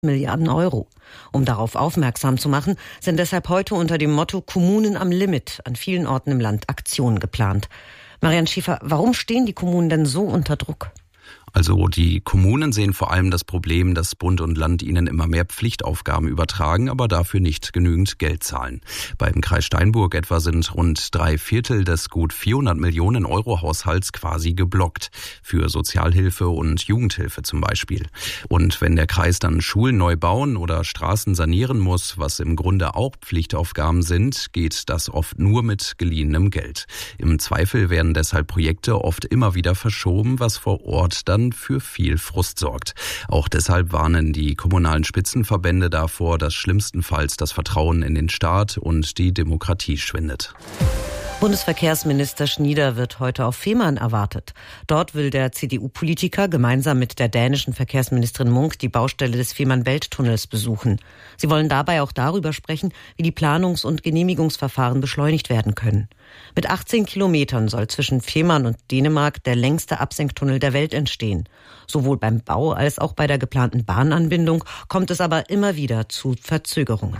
Milliarden Euro. Um darauf aufmerksam zu machen, sind deshalb heute unter dem Motto Kommunen am Limit an vielen Orten im Land Aktionen geplant. Marianne Schiefer, warum stehen die Kommunen denn so unter Druck? Also die Kommunen sehen vor allem das Problem, dass Bund und Land ihnen immer mehr Pflichtaufgaben übertragen, aber dafür nicht genügend Geld zahlen. Beim Kreis Steinburg etwa sind rund 3/4 des gut 400 Millionen Euro Haushalts quasi geblockt. Für Sozialhilfe und Jugendhilfe zum Beispiel. Und wenn der Kreis dann Schulen neu bauen oder Straßen sanieren muss, was im Grunde auch Pflichtaufgaben sind, geht das oft nur mit geliehenem Geld. Im Zweifel werden deshalb Projekte oft immer wieder verschoben, was vor Ort dann für viel Frust sorgt. Auch deshalb warnen die kommunalen Spitzenverbände davor, dass schlimmstenfalls das Vertrauen in den Staat und die Demokratie schwindet. Bundesverkehrsminister Schnieder wird heute auf Fehmarn erwartet. Dort will der CDU-Politiker gemeinsam mit der dänischen Verkehrsministerin Munk die Baustelle des Fehmarn-Belt-Tunnels besuchen. Sie wollen dabei auch darüber sprechen, wie die Planungs- und Genehmigungsverfahren beschleunigt werden können. Mit 18 Kilometern soll zwischen Fehmarn und Dänemark der längste Absenktunnel der Welt entstehen. Sowohl beim Bau als auch bei der geplanten Bahnanbindung kommt es aber immer wieder zu Verzögerungen.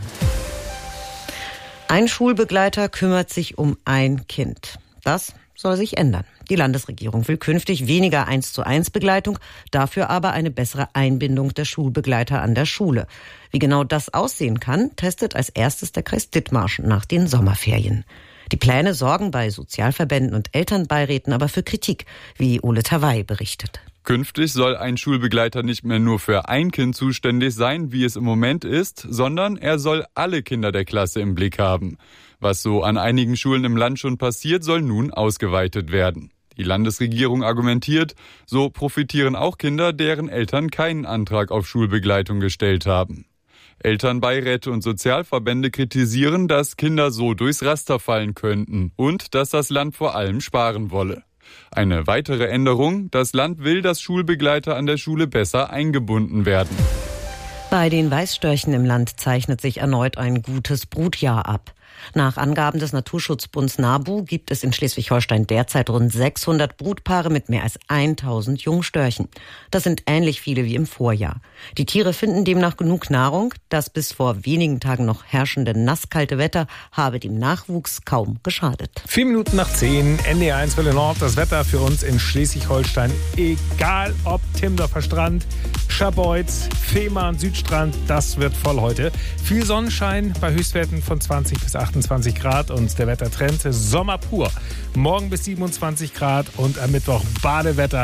Ein Schulbegleiter kümmert sich um ein Kind. Das soll sich ändern. Die Landesregierung will künftig weniger 1:1 Begleitung, dafür aber eine bessere Einbindung der Schulbegleiter an der Schule. Wie genau das aussehen kann, testet als erstes der Kreis Dithmarschen nach den Sommerferien. Die Pläne sorgen bei Sozialverbänden und Elternbeiräten aber für Kritik, wie Ole Tawai berichtet. Künftig soll ein Schulbegleiter nicht mehr nur für ein Kind zuständig sein, wie es im Moment ist, sondern er soll alle Kinder der Klasse im Blick haben. Was so an einigen Schulen im Land schon passiert, soll nun ausgeweitet werden. Die Landesregierung argumentiert, so profitieren auch Kinder, deren Eltern keinen Antrag auf Schulbegleitung gestellt haben. Elternbeiräte und Sozialverbände kritisieren, dass Kinder so durchs Raster fallen könnten und dass das Land vor allem sparen wolle. Eine weitere Änderung: Das Land will, dass Schulbegleiter an der Schule besser eingebunden werden. Bei den Weißstörchen im Land zeichnet sich erneut ein gutes Brutjahr ab. Nach Angaben des Naturschutzbunds NABU gibt es in Schleswig-Holstein derzeit rund 600 Brutpaare mit mehr als 1000 Jungstörchen. Das sind ähnlich viele wie im Vorjahr. Die Tiere finden demnach genug Nahrung. Das bis vor wenigen Tagen noch herrschende nasskalte Wetter habe dem Nachwuchs kaum geschadet. 10:04, NDR 1 Welle Nord, das Wetter für uns in Schleswig-Holstein. Egal ob Timdorfer Strand, Scharbeutz, Fehmarn, Südstrand, das wird voll heute. Viel Sonnenschein bei Höchstwerten von 20 bis 28 Grad und der Wettertrend Sommer pur. Morgen bis 27 Grad und am Mittwoch Badewetter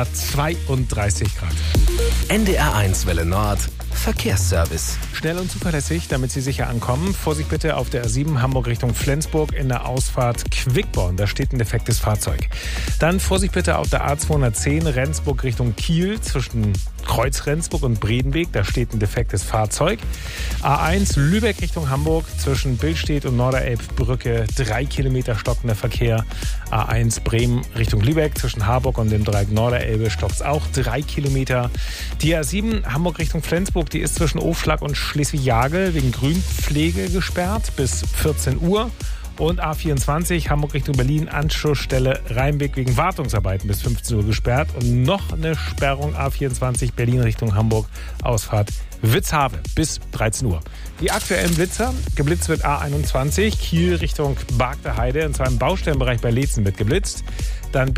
32 Grad. NDR 1 Welle Nord, Verkehrsservice. Schnell und zuverlässig, damit Sie sicher ankommen. Vorsicht bitte auf der A7 Hamburg Richtung Flensburg in der Ausfahrt Quickborn. Da steht ein defektes Fahrzeug. Dann Vorsicht bitte auf der A210 Rendsburg Richtung Kiel zwischen Kreuz Rendsburg und Bredenweg. Da steht ein defektes Fahrzeug. A1 Lübeck Richtung Hamburg zwischen Billstedt und Norderelbbrücke 3 Kilometer stockender Verkehr. A1 Bremen Richtung Lübeck zwischen Harburg und dem Dreieck Norderelbe stoppt es auch 3 Kilometer. Die A7 Hamburg Richtung Flensburg, die ist zwischen Ofschlag und Schleswig-Jagel wegen Grünpflege gesperrt bis 14 Uhr. Und A24 Hamburg Richtung Berlin, Anschlussstelle Rheinweg wegen Wartungsarbeiten bis 15 Uhr gesperrt. Und noch eine Sperrung A24 Berlin Richtung Hamburg, Ausfahrt Witzhaven bis 13 Uhr. Die aktuellen Blitzer: geblitzt wird A21 Kiel Richtung Bargter Heide, und zwar im Baustellenbereich bei Leetzen wird geblitzt. Dann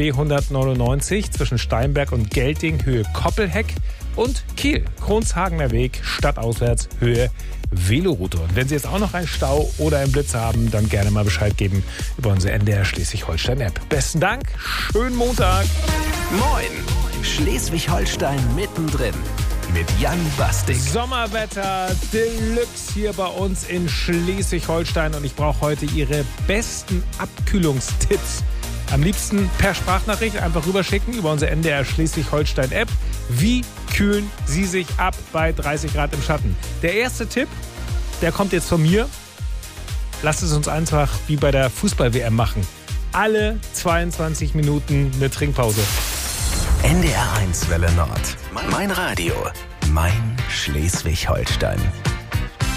B199 zwischen Steinberg und Gelting, Höhe Koppelheck. Und Kiel, Kronshagener Weg, stadtauswärts, Höhe Veloroute. Und wenn Sie jetzt auch noch einen Stau oder einen Blitz haben, dann gerne mal Bescheid geben über unsere NDR Schleswig-Holstein-App. Besten Dank, schönen Montag. Moin, Schleswig-Holstein mittendrin mit Jan Bastik. Sommerwetter Deluxe hier bei uns in Schleswig-Holstein und ich brauche heute Ihre besten Abkühlungstipps. Am liebsten per Sprachnachricht einfach rüberschicken über unsere NDR Schleswig-Holstein-App. Wie kühlen Sie sich ab bei 30 Grad im Schatten? Der erste Tipp, der kommt jetzt von mir. Lasst es uns einfach wie bei der Fußball-WM machen. Alle 22 Minuten eine Trinkpause. NDR 1 Welle Nord. Mein Radio. Mein Schleswig-Holstein.